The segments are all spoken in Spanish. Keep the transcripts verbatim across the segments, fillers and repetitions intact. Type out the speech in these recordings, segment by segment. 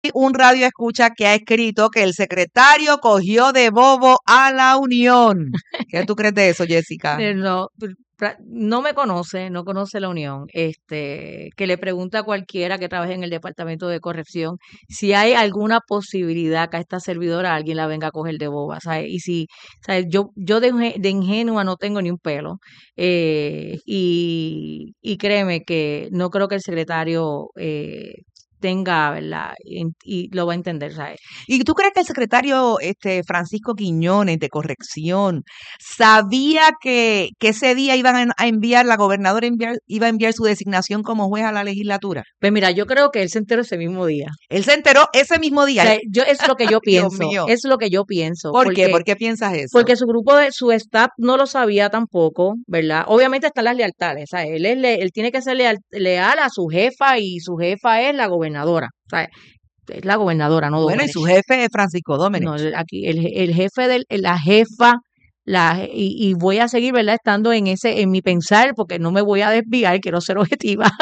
Un radio escucha que ha escrito que el secretario cogió de bobo a la Unión. ¿Qué tú crees de eso, Jessica? Eh, No, pr- pra- no me conoce, no conoce la Unión. Este, que le pregunte a cualquiera que trabaje en el departamento de corrección si hay alguna posibilidad que a esta servidora alguien la venga a coger de boba, ¿sabes? Y si, ¿sabes? Yo, yo de, inge- de ingenua no tengo ni un pelo. eh, y, y créeme que no creo que el secretario eh, tenga, ¿verdad? En- Y, lo va a entender, ¿sabes? ¿Y tú crees que el secretario este, Francisco Quiñones de Corrección sabía que, que ese día iban a a enviar, la gobernadora enviar- iba a enviar su designación como juez a la legislatura? Pues mira, yo creo que él se enteró ese mismo día. Él se enteró ese mismo O día. sea, yo, es lo que yo Dios pienso, mío. es lo que yo pienso, ¿Por qué? porque, ¿Por qué piensas eso? porque su grupo de su staff no lo sabía tampoco, ¿verdad? Obviamente están las lealtades, ¿sabes? Él, es le- él tiene que ser leal, leal a su jefa y su jefa es la gobernadora, ¿sabes? Es la gobernadora, no Bueno, y su Domenech. jefe es Francisco No, Domenech. el- aquí el, je- el jefe de la jefa, la, je- y, y voy a seguir, ¿verdad? Estando en ese, en mi pensar, porque no me voy a desviar, quiero ser objetiva.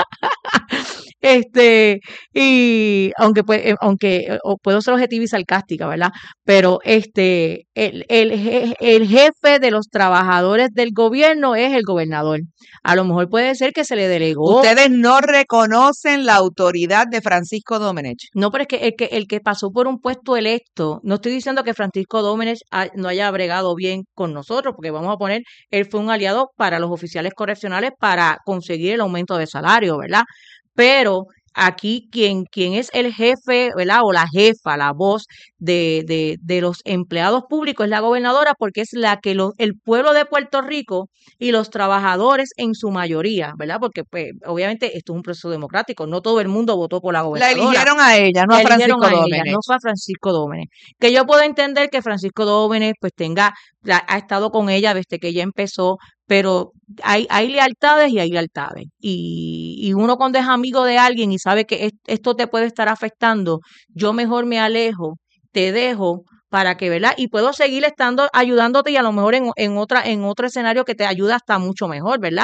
Este, y aunque, pues, eh, aunque eh, o puedo ser objetiva y sarcástica, ¿verdad? Pero este, el, el, je- el jefe de los trabajadores del gobierno es el gobernador. A lo mejor puede ser que se le delegó. Ustedes no reconocen la autoridad de Francisco Domenech. No, pero es que el que, el que pasó por un puesto electo, no estoy diciendo que Francisco Dómenech ha- no haya bregado bien con nosotros, porque vamos a poner, él fue un aliado para los oficiales correccionales para conseguir el aumento de salario, ¿verdad? Pero aquí quien, quien es el jefe, ¿verdad? O la jefa, la voz de, de, de los empleados públicos es la gobernadora, porque es la que lo- el pueblo de Puerto Rico y los trabajadores en su mayoría, ¿verdad? Porque pues obviamente esto es un proceso democrático, no todo el mundo votó por la La gobernadora. eligieron a ella, no La a eligieron Francisco a ella, no Domenech. fue a Francisco Dómenes. Que yo puedo entender que Francisco Dómenes pues tenga, la- ha estado con ella desde que ella empezó, pero hay, hay lealtades y hay lealtades. Y, y uno cuando es amigo de alguien y sabe que es- esto te puede estar afectando, yo mejor me alejo, te dejo para que, ¿verdad? Y puedo seguir estando ayudándote y a lo mejor en, en otra, en otro escenario que te ayuda hasta mucho mejor, ¿verdad?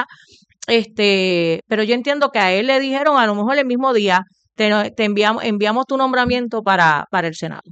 Este, pero yo entiendo que a él le dijeron a lo mejor el mismo día, te, no- te enviamos, enviamos tu nombramiento para, para el Senado.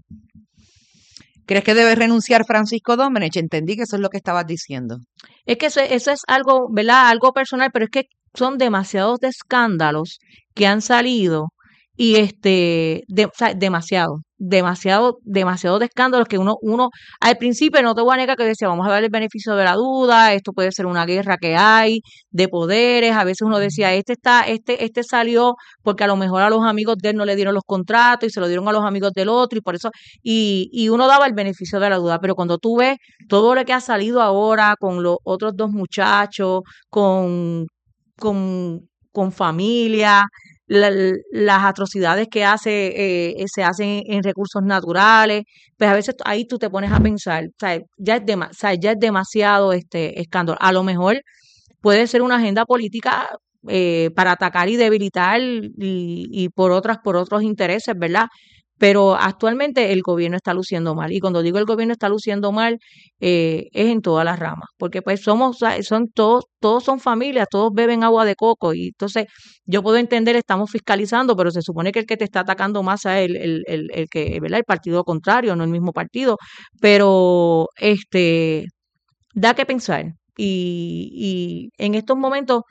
¿Crees que debe renunciar Francisco Domenech? Entendí que eso es lo que estabas diciendo. Es que eso, eso es algo, ¿verdad? Algo personal, pero es que son demasiados de escándalos que han salido y este, de- o sea, demasiado, demasiado, demasiado de escándalos que uno, uno, al principio no te voy a negar que decía, vamos a darle el beneficio de la duda, esto puede ser una guerra que hay de poderes, a veces uno decía, este está, este, este salió porque a lo mejor a los amigos de él no le dieron los contratos y se lo dieron a los amigos del otro y por eso, y, y uno daba el beneficio de la duda, pero cuando tú ves todo lo que ha salido ahora con los otros dos muchachos, con, con, con familia, la- las atrocidades que hace, eh, eh, se hacen en recursos naturales, pues a veces ahí tú te pones a pensar, o sea, ya es, dema- o sea, ya es demasiado este escándalo. A lo mejor puede ser una agenda política eh, para atacar y debilitar y, y por otras, por otros intereses, ¿verdad? Pero actualmente el gobierno está luciendo mal. Y cuando digo el gobierno está luciendo mal, eh, es en todas las ramas. Porque pues somos, o sea, son todos, todos son familias, todos beben agua de coco. Y entonces yo puedo entender, estamos fiscalizando, pero se supone que el que te está atacando más es el, el, el, el que, ¿verdad? El partido contrario, no el mismo partido. Pero este da que pensar. Y, y en estos momentos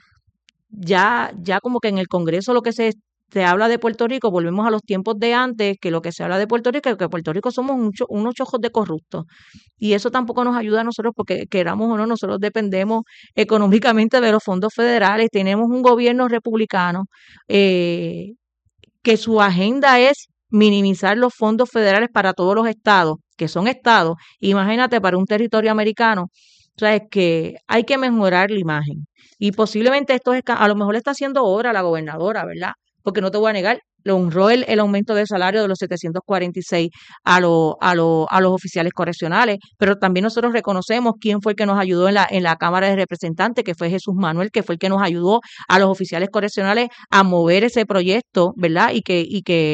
ya, ya como que en el Congreso lo que se, se habla de Puerto Rico, volvemos a los tiempos de antes, que lo que se habla de Puerto Rico es que Puerto Rico somos mucho- unos chojos de corruptos. Y eso tampoco nos ayuda a nosotros porque queramos o no, nosotros dependemos económicamente de los fondos federales. Tenemos un gobierno republicano eh, que su agenda es minimizar los fondos federales para todos los estados, que son estados. Imagínate para un territorio americano, o sea, es que hay que mejorar la imagen. Y posiblemente esto es, a lo mejor le está haciendo ahora la gobernadora, ¿verdad? Porque no te voy a negar, le honró el, el aumento de salario de los setecientos cuarenta y seis a, lo- a, lo- a los oficiales correccionales, pero también nosotros reconocemos quién fue el que nos ayudó en la, en la Cámara de Representantes, que fue Jesús Manuel, que fue el que nos ayudó a los oficiales correccionales a mover ese proyecto, ¿verdad? Y que, y que,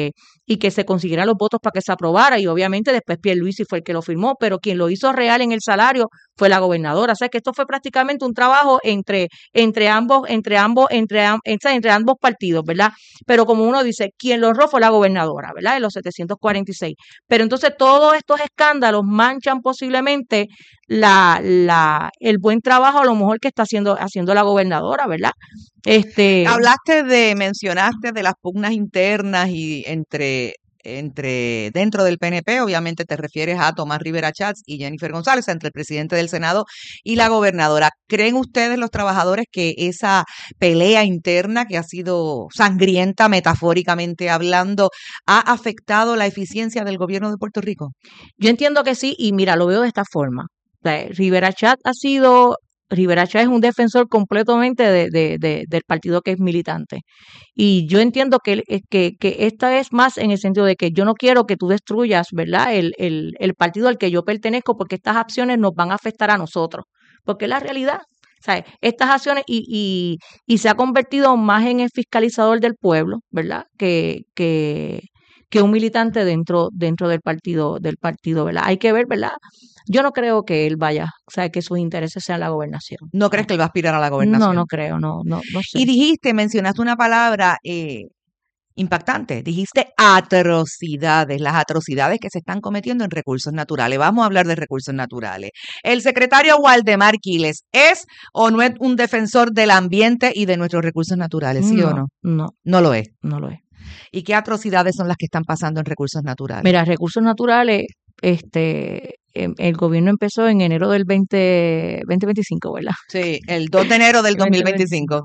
y que se consiguieran los votos para que se aprobara, y obviamente después Pierluisi fue el que lo firmó, pero quien lo hizo real en el salario fue la gobernadora. O sea que esto fue prácticamente un trabajo entre, entre ambos, entre ambos, entre, entre, entre ambos partidos, ¿verdad? Pero como uno dice, quien lo honró fue la gobernadora, ¿verdad? En los setecientos cuarenta y seis. Pero entonces todos estos escándalos manchan posiblemente la, la, el buen trabajo a lo mejor que está haciendo, haciendo la gobernadora, ¿verdad? Este, Hablaste de, mencionaste de las pugnas internas y entre, entre, dentro del P N P, obviamente te refieres a Tomás Rivera Chats y Jennifer González, entre el presidente del Senado y la gobernadora. ¿Creen ustedes, los trabajadores, que esa pelea interna, que ha sido sangrienta, metafóricamente hablando, ha afectado la eficiencia del gobierno de Puerto Rico? Yo entiendo que sí, y mira, lo veo de esta forma. O sea, Rivera Chat ha sido, Rivera Chat es un defensor completamente de, de, de, del partido que es militante. Y yo entiendo que, que, que esta es más en el sentido de que yo no quiero que tú destruyas, ¿verdad?, el, el, el partido al que yo pertenezco, porque estas acciones nos van a afectar a nosotros. Porque es la realidad. ¿Sabes? Estas acciones y, y, y se ha convertido más en el fiscalizador del pueblo, ¿verdad?, que, que, que un militante dentro, dentro del partido, del partido, ¿verdad? Hay que ver, ¿verdad? Yo no creo que él vaya, o sea, que sus intereses sean la gobernación. ¿No crees que él va a aspirar a la gobernación? No, no creo, no, no, no sé. Y dijiste, mencionaste una palabra eh, impactante, dijiste atrocidades, las atrocidades que se están cometiendo en recursos naturales. Vamos a hablar de recursos naturales. ¿El secretario Waldemar Quiles es o no es un defensor del ambiente y de nuestros recursos naturales, sí no, o no? No, no lo es. No lo es. ¿Y qué atrocidades son las que están pasando en recursos naturales? Mira, recursos naturales, este, el gobierno empezó en enero del veinte, veinte veinticinco, ¿verdad? Sí, el dos de enero del dos mil veinticinco.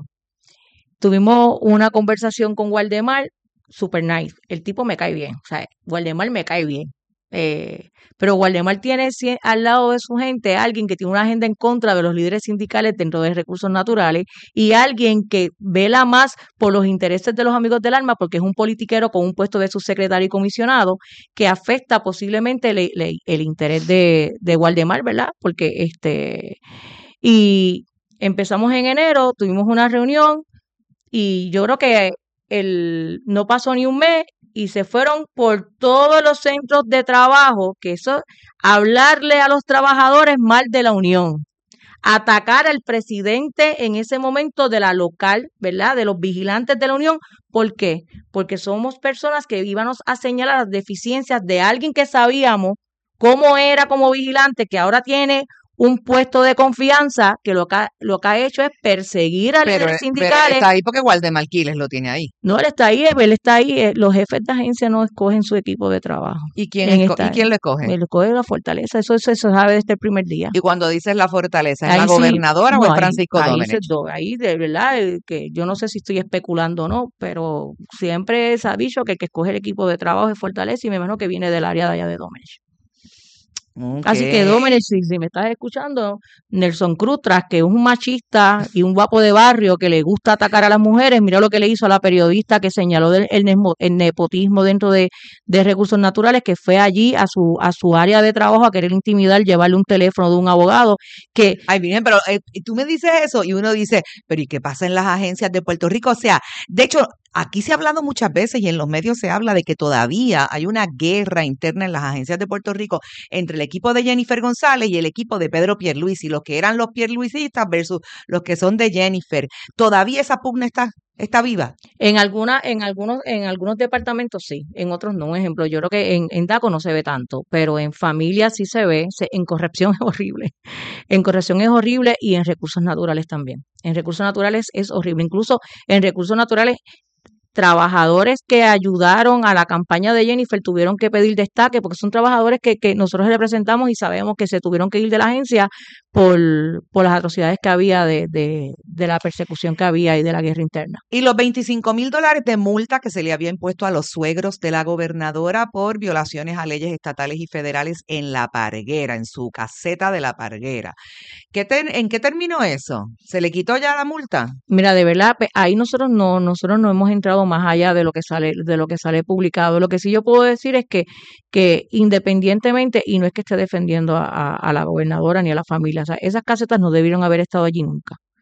Tuvimos una conversación con Waldemar, super nice. El tipo me cae bien, o sea, Waldemar me cae bien. Eh, pero Waldemar tiene al lado de su gente alguien que tiene una agenda en contra de los líderes sindicales dentro de recursos naturales y alguien que vela más por los intereses de los amigos del alma porque es un politiquero con un puesto de subsecretario y comisionado que afecta posiblemente el, el, el interés de, de Waldemar, ¿verdad? Porque este y empezamos en enero, tuvimos una reunión y yo creo que el, no pasó ni un mes y se fueron por todos los centros de trabajo, que eso, hablarle a los trabajadores mal de la unión, atacar al presidente en ese momento de la local, ¿verdad?, de los vigilantes de la unión. ¿Por qué? Porque somos personas que íbamos a señalar las deficiencias de alguien que sabíamos cómo era como vigilante, que ahora tiene un puesto de confianza, que lo que ha, lo que ha hecho es perseguir a pero, líderes sindicales. Pero está ahí porque Waldemar Quiles lo tiene ahí. No, él está ahí, él está ahí. Los jefes de agencia no escogen su equipo de trabajo. ¿Y quién, esco ¿y quién lo escoge? Él escoge la fortaleza, eso, eso, eso sabe desde el primer día. Y cuando dices la fortaleza, ¿es ahí la gobernadora sí, o no, es Francisco ahí, Domenech? Ahí, ahí de verdad, que yo no sé si estoy especulando o no, pero siempre se ha dicho que el que escoge el equipo de trabajo es fortaleza y me imagino que viene del área de allá de Domenech. Okay. Así que Domenech, si, si me estás escuchando, Nelson Cruz, tras que es un machista y un guapo de barrio que le gusta atacar a las mujeres, mira lo que le hizo a la periodista que señaló del, el, el nepotismo dentro de, de recursos naturales, que fue allí a su a su área de trabajo a querer intimidar, llevarle un teléfono de un abogado. Que Ay, miren, pero eh, tú me dices eso y uno dice, pero ¿y qué pasa en las agencias de Puerto Rico? O sea, de hecho, aquí se ha hablado muchas veces y en los medios se habla de que todavía hay una guerra interna en las agencias de Puerto Rico entre el equipo de Jennifer González y el equipo de Pedro Pierluisi, los que eran los pierluisistas versus los que son de Jennifer. ¿Todavía esa pugna está, está viva? En alguna, en algunos, en algunos departamentos sí, en otros no. Un ejemplo, yo creo que en, en DACO no se ve tanto, pero en familia sí se ve, se, en corrección es horrible. En corrección es horrible y en recursos naturales también. En recursos naturales es horrible. Incluso en recursos naturales, trabajadores que ayudaron a la campaña de Jennifer tuvieron que pedir destaque porque son trabajadores que, que nosotros representamos y sabemos que se tuvieron que ir de la agencia por, por las atrocidades que había de, de, de la persecución que había y de la guerra interna. Y los veinticinco mil dólares de multa que se le había impuesto a los suegros de la gobernadora por violaciones a leyes estatales y federales en La Parguera, en su caseta de La Parguera. ¿Qué te, ¿En qué terminó eso? ¿Se le quitó ya la multa? Mira, de verdad, ahí nosotros no, nosotros no hemos entrado más allá de lo que sale, de lo que sale publicado. Lo que sí yo puedo decir es que, que independientemente, y no es que esté defendiendo a, a, a la gobernadora ni a la familia, o sea, esas casetas no debieron haber estado allí nunca.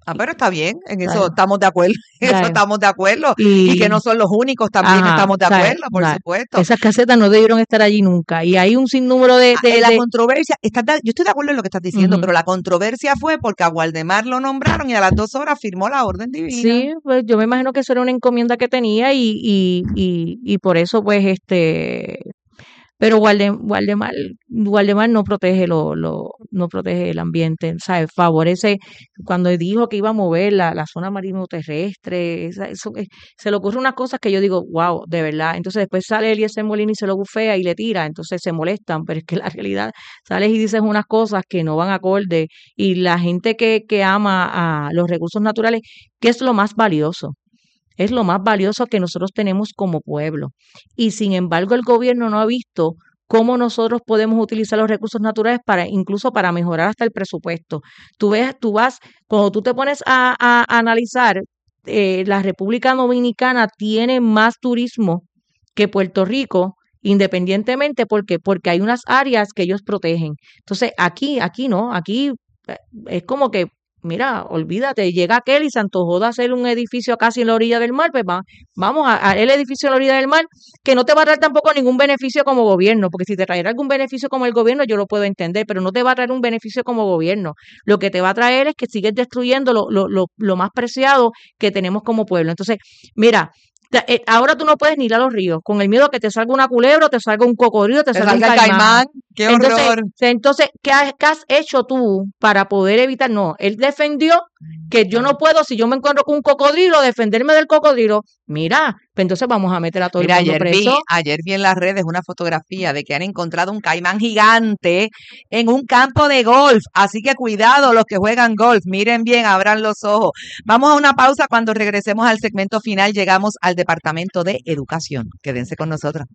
Ah, pero está bien, en eso ¿sabes? estamos de acuerdo, en eso ¿Sabes? estamos de acuerdo, y que Y, no son los únicos, también ajá, estamos de ¿sabes? acuerdo, por ¿Sabes? supuesto. Esas casetas no debieron estar allí nunca. Y hay un sinnúmero de, Ah, de, eh, La de controversia, está de- yo estoy de acuerdo en lo que estás diciendo, ujú. pero la controversia fue porque a Waldemar lo nombraron y a las dos horas firmó la orden divina. Sí, pues yo me imagino que eso era una encomienda que tenía y, y, y, y por eso, pues, este, pero Walde- Waldemar, Waldemar no protege lo, lo, no protege el ambiente, ¿sabes? Favorece, cuando dijo que iba a mover la, la zona marino terrestre, esa- eso, eh, se le ocurren unas cosas que yo digo, wow, de verdad. Entonces después sale Eliezer Molina y se lo bufea y le tira, entonces se molestan, pero es que la realidad, sales y dices unas cosas que no van acorde y la gente que, que ama a los recursos naturales, ¿qué es lo más valioso? Es lo más valioso que nosotros tenemos como pueblo. Y sin embargo, el gobierno no ha visto cómo nosotros podemos utilizar los recursos naturales para incluso para mejorar hasta el presupuesto. Tú ves, tú vas, cuando tú te pones a, a- a analizar, eh, la República Dominicana tiene más turismo que Puerto Rico, independientemente, porque porque hay unas áreas que ellos protegen. Entonces, aquí, aquí no, aquí eh, es como que mira, olvídate, llega aquel y se antojó de hacer un edificio casi en la orilla del mar, pues va, vamos a, a el edificio en la orilla del mar, que no te va a traer tampoco ningún beneficio como gobierno, porque si te traerá algún beneficio como el gobierno, yo lo puedo entender, pero no te va a traer un beneficio como gobierno. Lo que te va a traer es que sigues destruyendo lo, lo, lo, lo más preciado que tenemos como pueblo. Entonces, mira, ta- eh, ahora tú no puedes ni ir a los ríos, con el miedo que te salga una culebra, te salga un cocodrilo, te Te salga un salga el caimán. caimán, qué Entonces, horror. entonces, ¿qué has, qué has hecho tú para poder evitar? No, él defendió que yo no puedo, si yo me encuentro con un cocodrilo, defenderme del cocodrilo. Mira, pues entonces vamos a meter a todo el Mira, mundo ayer vi, preso. ayer vi en las redes una fotografía de que han encontrado un caimán gigante en un campo de golf. Así que cuidado los que juegan golf. Miren bien, abran los ojos. Vamos a una pausa. Cuando regresemos al segmento final, llegamos al Departamento de Educación. Quédense con nosotros.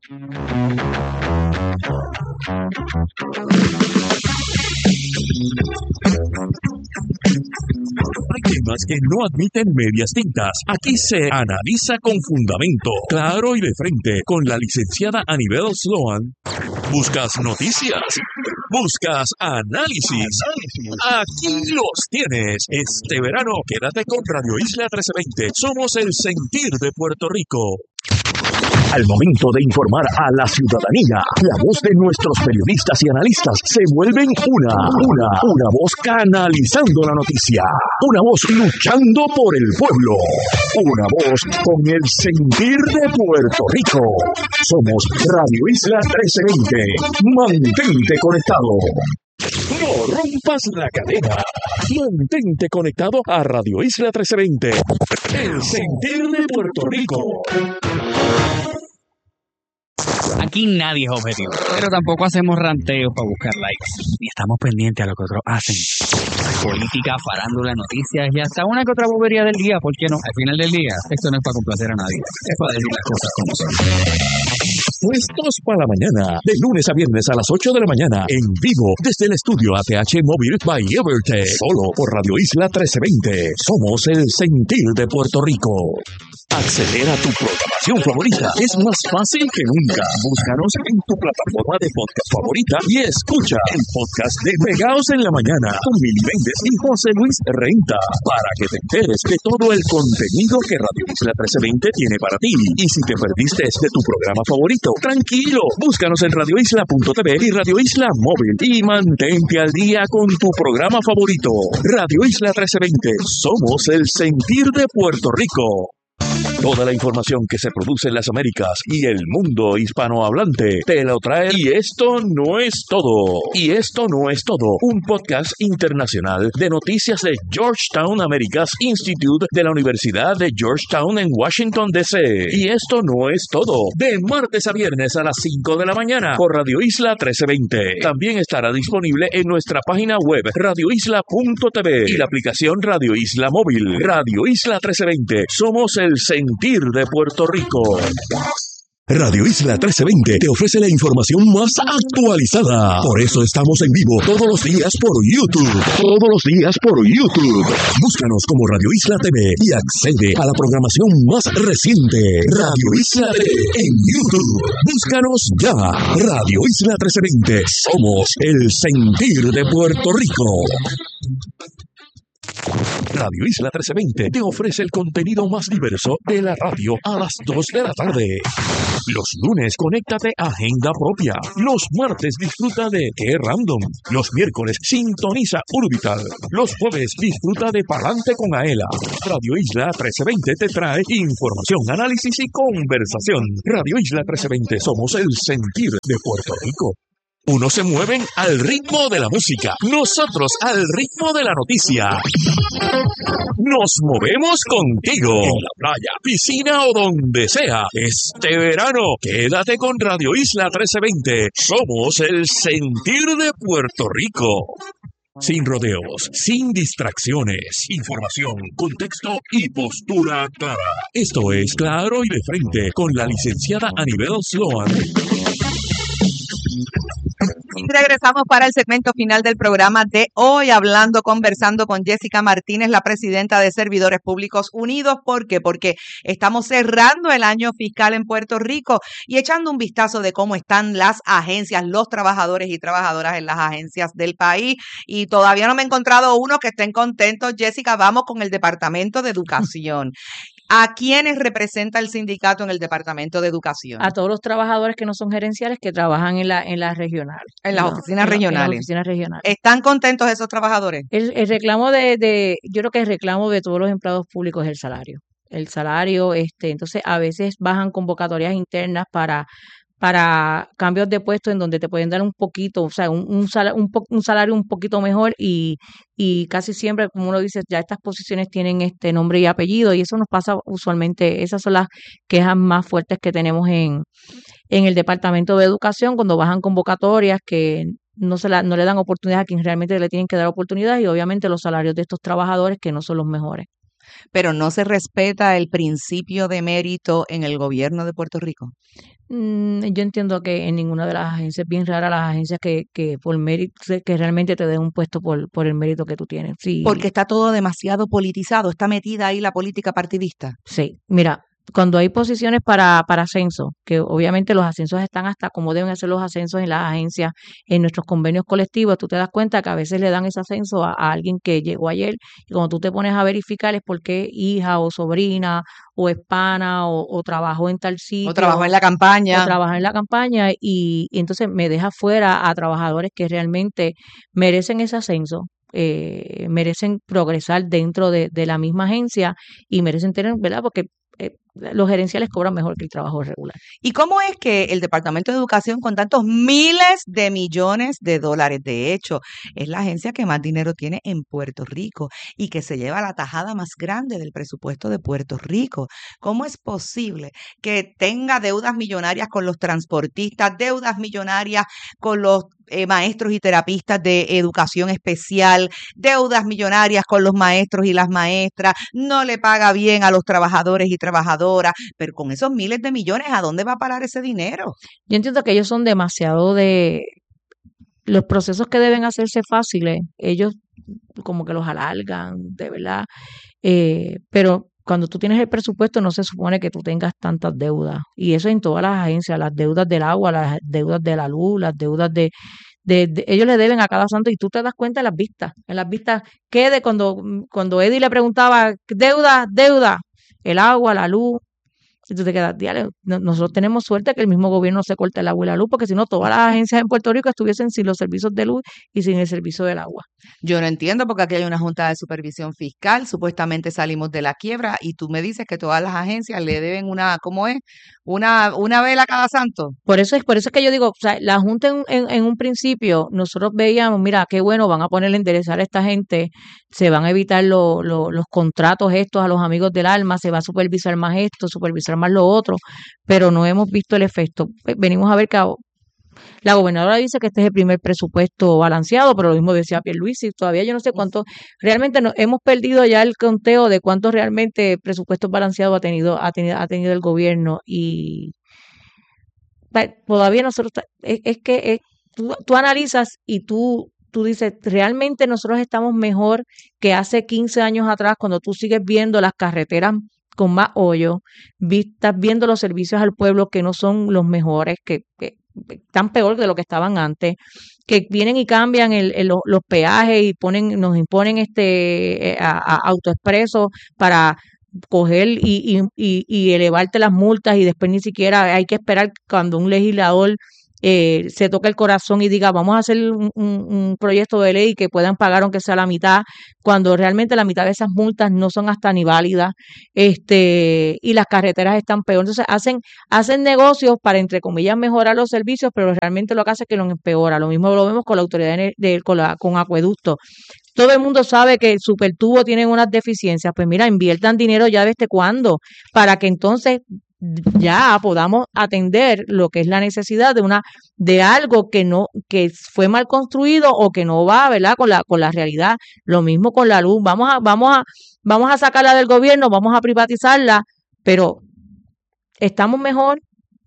Hay temas que no admiten medias tintas. Aquí se analiza con fundamento, claro y de frente, con la licenciada Anibel Sloan. ¿Buscas noticias? ¿Buscas análisis? Aquí los tienes. Este verano, quédate con Radio Isla trece veinte. Somos el sentir de Puerto Rico. Al momento de informar a la ciudadanía, la voz de nuestros periodistas y analistas se vuelven una, una, una voz canalizando la noticia, una voz luchando por el pueblo, una voz con el sentir de Puerto Rico. Somos Radio Isla trece veinte. Mantente conectado. No rompas la cadena. Mantente conectado a Radio Isla trece veinte. El sentir de Puerto Rico. Aquí nadie es objetivo, pero tampoco hacemos ranteos para buscar likes, ni estamos pendientes a lo que otros hacen. Política, farándula, noticias y hasta una que otra bobería del día, ¿por qué no? Al final del día, esto no es para complacer a nadie, es para decir las cosas como son. Puestos para la mañana, de lunes a viernes a las ocho de la mañana, en vivo, desde el estudio A T H Móvil by Evertech, solo por Radio Isla trece veinte. Somos el sentir de Puerto Rico. Acceder a tu programación favorita es más fácil que nunca. Búscanos en tu plataforma de podcast favorita y escucha el podcast de Pegaos en la Mañana con Mili Méndez y José Luis Renta para que te enteres de todo el contenido que Radio Isla trece veinte tiene para ti. Y si te perdiste de tu programa favorito, tranquilo, búscanos en radio isla punto t v y Radio Isla Móvil y mantente al día con tu programa favorito. Radio Isla trece veinte, somos el sentir de Puerto Rico. Toda la información que se produce en las Américas y el mundo hispanohablante te lo trae. Y esto no es todo. Y esto no es todo. Un podcast internacional de noticias de Georgetown Americas Institute de la Universidad de Georgetown en Washington, D C Y esto no es todo. De martes a viernes a las cinco de la mañana por Radio Isla trece veinte. También estará disponible en nuestra página web radio isla punto t v y la aplicación Radio Isla Móvil. Radio Isla trece veinte. Somos el sentir de Puerto Rico. Radio Isla trece veinte te ofrece la información más actualizada. Por eso estamos en vivo todos los días por YouTube. Todos los días por YouTube. Búscanos como Radio Isla T V y accede a la programación más reciente. Radio Isla T V en YouTube. Búscanos ya. Radio Isla trece veinte. Somos el sentir de Puerto Rico. Radio Isla trece veinte te ofrece el contenido más diverso de la radio a las dos de la tarde. Los lunes, conéctate a Agenda Propia. Los martes, disfruta de Qué Random. Los miércoles, sintoniza Urbital. Los jueves, disfruta de Palante con Aela. Radio Isla trece veinte te trae información, análisis y conversación. Radio Isla trece veinte, somos el sentir de Puerto Rico. Unos se mueven al ritmo de la música, nosotros al ritmo de la noticia. Nos movemos contigo, en la playa, piscina o donde sea. Este verano, quédate con Radio Isla trece veinte. Somos el sentir de Puerto Rico. Sin rodeos, sin distracciones, información, contexto y postura clara. Esto es Claro y de Frente con la licenciada Anibel Sloan. Regresamos para el segmento final del programa de hoy, hablando, conversando con Jessica Martínez, la presidenta de Servidores Públicos Unidos. ¿Por qué? Porque estamos cerrando el año fiscal en Puerto Rico y echando un vistazo de cómo están las agencias, los trabajadores y trabajadoras en las agencias del país. Y todavía no me he encontrado uno que estén contentos. Jessica, vamos con el Departamento de Educación. ¿A quiénes representa el sindicato en el Departamento de Educación? A todos los trabajadores que no son gerenciales que trabajan en la en las regionales. En las No, oficinas en la- en las regionales. oficinas regionales. ¿Están contentos esos trabajadores? El, el reclamo de, de, yo creo que el reclamo de todos los empleados públicos es el salario. El salario, este, entonces a veces bajan convocatorias internas para, para cambios de puesto en donde te pueden dar un poquito, o sea, un, un, sala- un, po- un salario un poquito mejor y, y casi siempre, como uno dice, ya estas posiciones tienen este nombre y apellido y eso nos pasa usualmente, esas son las quejas más fuertes que tenemos en, en el Departamento de Educación cuando bajan convocatorias que no se la, no le dan oportunidad a quien realmente le tienen que dar oportunidad y obviamente los salarios de estos trabajadores que no son los mejores. Pero no se respeta el principio de mérito en el gobierno de Puerto Rico. Mm, yo entiendo que en ninguna de las agencias, bien rara las agencias que, que por mérito, que realmente te den un puesto por, por el mérito que tú tienes. Sí, Porque está todo demasiado politizado, está metida ahí la política partidista. sí. Mira, cuando hay posiciones para, para ascenso, que obviamente los ascensos están hasta como deben hacer los ascensos en las agencias, en nuestros convenios colectivos, tú te das cuenta que a veces le dan ese ascenso a, a alguien que llegó ayer y cuando tú te pones a verificar es porque hija o sobrina o es pana o, o trabajó en tal sitio. O trabajó en la o campaña. trabajar en la campaña y, y entonces me deja fuera a trabajadores que realmente merecen ese ascenso, eh, merecen progresar dentro de, de la misma agencia y merecen tener, ¿verdad? Porque eh, los gerenciales cobran mejor que el trabajo regular. ¿Y cómo es que el Departamento de Educación, con tantos miles de millones de dólares, de hecho, es la agencia que más dinero tiene en Puerto Rico y que se lleva la tajada más grande del presupuesto de Puerto Rico? ¿Cómo es posible que tenga deudas millonarias con los transportistas, deudas millonarias con los eh, maestros y terapistas de educación especial, deudas millonarias con los maestros y las maestras, no le paga bien a los trabajadores y trabajadoras, pero con esos miles de millones, ¿a dónde va a parar ese dinero? Yo entiendo que ellos son demasiado de los procesos que deben hacerse fáciles, ellos como que los alargan, de verdad. Eh, pero cuando tú tienes el presupuesto no se supone que tú tengas tantas deudas. Y eso en todas las agencias, las deudas del agua, las deudas de la luz, las deudas de, de, de- ellos le deben a cada santo y tú te das cuenta en las vistas. En las vistas, que de cuando, cuando Eddie le preguntaba, deuda, deuda, el agua, la luz. Y tú te quedas, "Diale, no- nosotros tenemos suerte que el mismo gobierno se corte el agua y la luz, porque si no, todas las agencias en Puerto Rico estuviesen sin los servicios de luz y sin el servicio del agua. Yo no entiendo porque aquí hay una junta de supervisión fiscal, supuestamente salimos de la quiebra y tú me dices que todas las agencias le deben una, ¿cómo es? Una, una vela a cada santo. Por eso es, por eso es que yo digo, o sea, la Junta en, en, en un principio, nosotros veíamos, mira, qué bueno, van a ponerle a enderezar a esta gente, se van a evitar lo- lo- los contratos estos a los amigos del alma, se va a supervisar más esto, supervisar más lo otro, pero no hemos visto el efecto. Ve- Venimos a ver que a- la gobernadora dice que este es el primer presupuesto balanceado, pero lo mismo decía Pierluisi, todavía yo no sé cuánto, realmente no, hemos perdido ya el conteo de cuántos realmente presupuestos balanceados ha tenido, ha tenido, ha tenido el gobierno y pa- todavía nosotros, ta- es, es que eh, tú, tú analizas y tú, tú dices, realmente nosotros estamos mejor que hace quince años atrás cuando tú sigues viendo las carreteras con más hoyo, vi- estás viendo los servicios al pueblo que no son los mejores, que, que están peor de lo que estaban antes, que vienen y cambian el, el- los, los peajes y ponen, nos imponen este eh, a, a autoexpreso para coger y, y, y, y elevarte las multas y después ni siquiera hay que esperar cuando un legislador eh, se toca el corazón y diga vamos a hacer un, un- un proyecto de ley que puedan pagar aunque sea la mitad, cuando realmente la mitad de esas multas no son hasta ni válidas, este, y las carreteras están peor. Entonces hacen, hacen negocios para entre comillas mejorar los servicios, pero realmente lo que hace es que los empeora. Lo mismo lo vemos con la autoridad de, de- con la, con acueducto. Todo el mundo sabe que el supertubo tiene unas deficiencias. Pues mira, inviertan dinero ya desde cuándo, para que entonces ya podamos atender lo que es la necesidad de una de algo que no que fue mal construido o que no va, ¿verdad? Con la con la realidad. Lo mismo con la luz. Vamos a vamos a vamos a sacarla del gobierno, vamos a privatizarla, pero estamos mejor,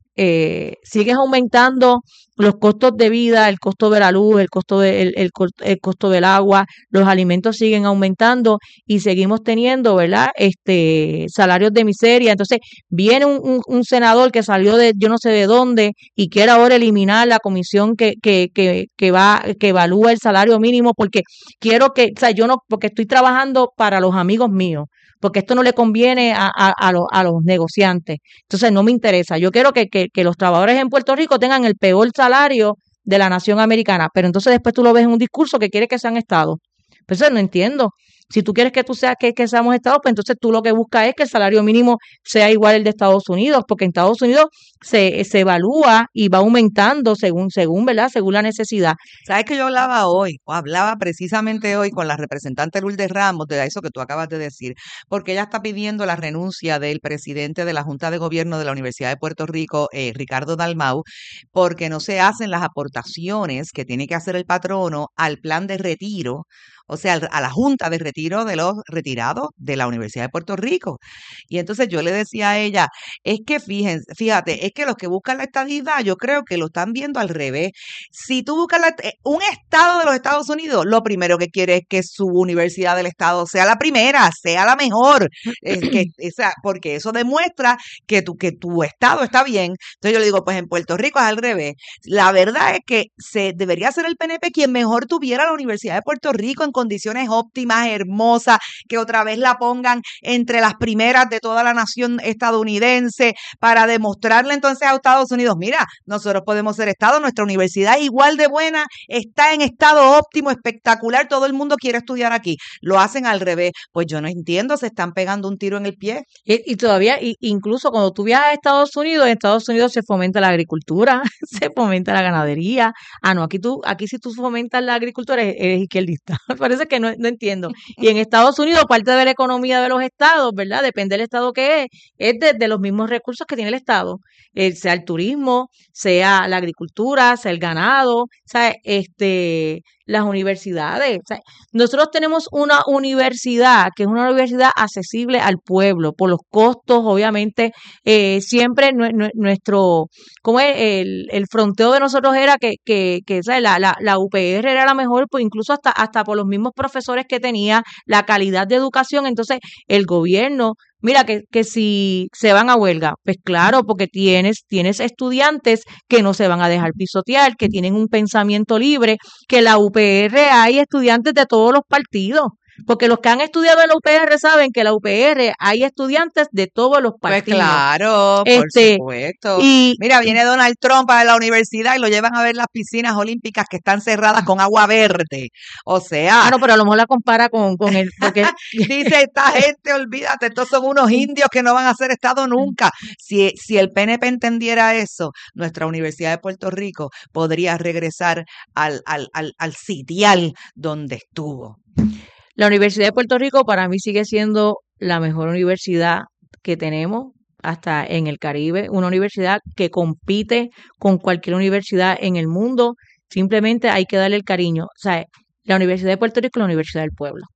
eh, sigues aumentando los costos de vida, el costo de la luz, el costo de, el, el cos- el costo del agua, los alimentos siguen aumentando y seguimos teniendo, ¿verdad? Este, salarios de miseria. Entonces, viene un, un- un senador que salió de yo no sé de dónde y quiere ahora eliminar la comisión que, que, que, que va, que evalúa el salario mínimo porque quiero que, o sea, yo no, porque estoy trabajando para los amigos míos, porque esto no le conviene a, a, a los, a los negociantes. Entonces no me interesa. Yo quiero que, que, que los trabajadores en Puerto Rico tengan el peor salario de la nación americana, pero entonces después tú lo ves en un discurso que quiere que sean estados. Pues eso no entiendo. Si tú quieres que tú seas que, que seamos estados, pues entonces tú lo que buscas es que el salario mínimo sea igual al de Estados Unidos, porque en Estados Unidos se, se evalúa y va aumentando según, según, ¿verdad? Según la necesidad. ¿Sabes que yo hablaba hoy, o hablaba precisamente hoy con la representante Lourdes Ramos de eso que tú acabas de decir? Porque ella está pidiendo la renuncia del presidente de la Junta de Gobierno de la Universidad de Puerto Rico, eh, Ricardo Dalmau, porque no se hacen las aportaciones que tiene que hacer el patrono al plan de retiro, o sea, al- a la Junta de Retiro de los retirados de la Universidad de Puerto Rico. Y entonces yo le decía a ella, es que fíjense, fíjate, es que los que buscan la estadidad, yo creo que lo están viendo al revés. Si tú buscas la- eh, un estado de los Estados Unidos, lo primero que quiere es que su universidad del estado sea la primera, sea la mejor, es que, esa, porque eso demuestra que tu, que tu estado está bien. Entonces yo le digo, pues en Puerto Rico es al revés. La verdad es que se debería ser el P N P quien mejor tuviera la Universidad de Puerto Rico en condiciones óptimas, hermosas, que otra vez la pongan entre las primeras de toda la nación estadounidense para demostrarle entonces a Estados Unidos, mira, nosotros podemos ser estado, nuestra universidad es igual de buena, está en estado óptimo, espectacular, todo el mundo quiere estudiar aquí. Lo hacen al revés. Pues yo no entiendo, se están pegando un tiro en el pie. Y, y todavía, y- incluso cuando tú viajas a Estados Unidos, en Estados Unidos se fomenta la agricultura, se fomenta la ganadería. Ah, no, aquí tú, aquí si tú fomentas la agricultura eres, eres izquierdista. Parece que no, no entiendo. Y en Estados Unidos, parte de la economía de los estados, ¿verdad? Depende del estado que es, es de, de los mismos recursos que tiene el estado. Eh, sea el turismo, sea la agricultura, sea el ganado, sea, este, las universidades. O sea, nosotros tenemos una universidad que es una universidad accesible al pueblo por los costos, obviamente, eh, siempre nue- nue- nuestro, ¿cómo es? El, el fronteo de nosotros era que, que, que ¿sabes? La, la, la U P R era la mejor, pues incluso hasta, hasta por los mismos profesores que tenía, la calidad de educación. Entonces, el gobierno, mira, que, que si se van a huelga, pues claro, porque tienes, tienes estudiantes que no se van a dejar pisotear, que tienen un pensamiento libre, que la U P R hay estudiantes de todos los partidos, porque los que han estudiado en la U P R saben que en la U P R hay estudiantes de todos los Pues partidos. claro, por Este, supuesto. y Mira, viene Donald Trump a la universidad y lo llevan a ver las piscinas olímpicas que están cerradas con agua verde. O ah, sea, no, pero a lo mejor la compara con, con el, porque dice esta gente, olvídate, estos son unos indios que no van a ser Estado nunca. Si, si el P N P entendiera eso, nuestra Universidad de Puerto Rico podría regresar al, al, al, al sitial donde estuvo. la Universidad de Puerto Rico para mí sigue siendo la mejor universidad que tenemos hasta en el Caribe, una universidad que compite con cualquier universidad en el mundo, simplemente hay que darle el cariño. O sea, la Universidad de Puerto Rico es la Universidad del Pueblo.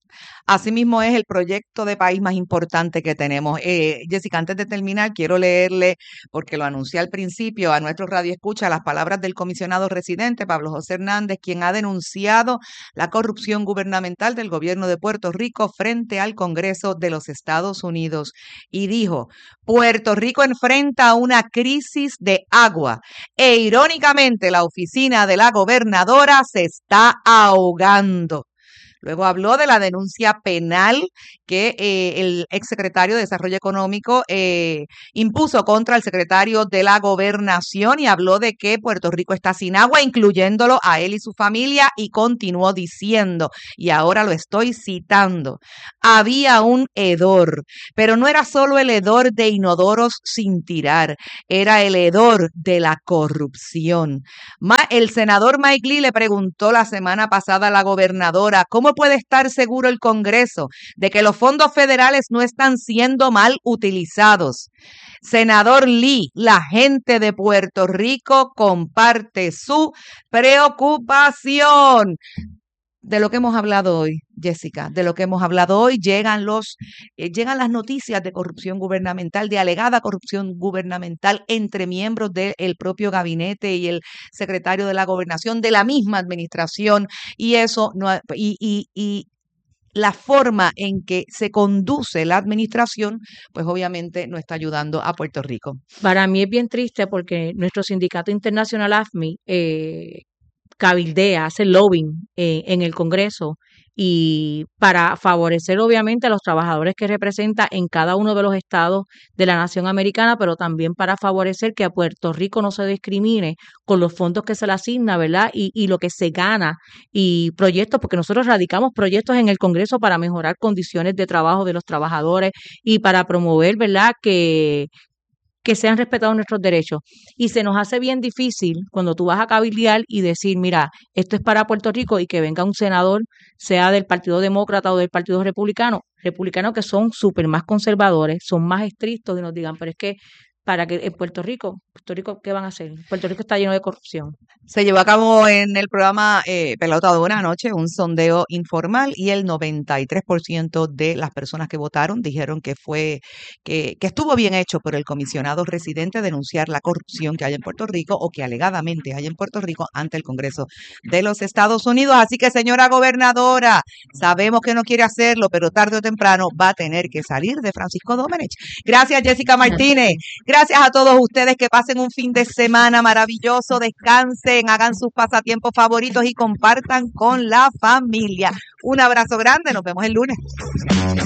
Asimismo es el proyecto de país más importante que tenemos. Eh, Jessica, antes de terminar, quiero leerle, porque lo anuncié al principio, a nuestro radio escucha las palabras del comisionado residente, Pablo José Hernández, quien ha denunciado la corrupción gubernamental del gobierno de Puerto Rico frente al Congreso de los Estados Unidos. Y dijo, Puerto Rico enfrenta una crisis de agua e irónicamente la oficina de la gobernadora se está ahogando. Luego habló de la denuncia penal que eh, el exsecretario de Desarrollo Económico eh, impuso contra el secretario de la Gobernación y habló de que Puerto Rico está sin agua, incluyéndolo a él y su familia, y continuó diciendo, y ahora lo estoy citando, había un hedor, pero no era solo el hedor de inodoros sin tirar, era el hedor de la corrupción. Ma- el senador Mike Lee le preguntó la semana pasada a la gobernadora, ¿cómo puede estar seguro el Congreso de que los fondos federales no están siendo mal utilizados? Senador Lee, la gente de Puerto Rico comparte su preocupación. De lo que hemos hablado hoy, Jessica, de lo que hemos hablado hoy, llegan los, eh, llegan las noticias de corrupción gubernamental, de alegada corrupción gubernamental entre miembros del propio gabinete y el secretario de la Gobernación, de la misma administración, y eso no, y, y, y la forma en que se conduce la administración, pues obviamente no está ayudando a Puerto Rico. Para mí es bien triste porque nuestro sindicato internacional A F M I eh, cabildea, hace lobbying eh, en el Congreso y para favorecer obviamente a los trabajadores que representa en cada uno de los estados de la nación americana, pero también para favorecer que a Puerto Rico no se discrimine con los fondos que se le asigna, ¿verdad? Y, y lo que se gana y proyectos, porque nosotros radicamos proyectos en el Congreso para mejorar condiciones de trabajo de los trabajadores y para promover, ¿verdad? Que que sean respetados nuestros derechos. Y se nos hace bien difícil cuando tú vas a cabildear y decir, mira, esto es para Puerto Rico y que venga un senador, sea del Partido Demócrata o del Partido Republicano, republicanos que son súper más conservadores, son más estrictos y nos digan, pero es que para que en Puerto Rico, Puerto Rico, ¿qué van a hacer? Puerto Rico está lleno de corrupción. Se llevó a cabo en el programa eh, Pelota de una Noche un sondeo informal y el noventa y tres por ciento de las personas que votaron dijeron que fue que, que estuvo bien hecho por el comisionado residente denunciar la corrupción que hay en Puerto Rico o que alegadamente hay en Puerto Rico ante el Congreso de los Estados Unidos. Así que, señora gobernadora, sabemos que no quiere hacerlo, pero tarde o temprano va a tener que salir de Francisco Domenech. Gracias, Jessica Martínez. Gracias a todos ustedes, que pasen un fin de semana maravilloso, descansen, hagan sus pasatiempos favoritos y compartan con la familia. Un abrazo grande, nos vemos el lunes.